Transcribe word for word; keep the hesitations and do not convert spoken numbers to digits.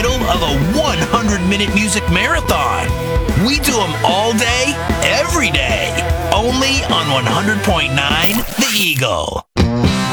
middle of a one hundred minute music marathon. We do them all day, every day. Only on one hundred point nine The Eagle.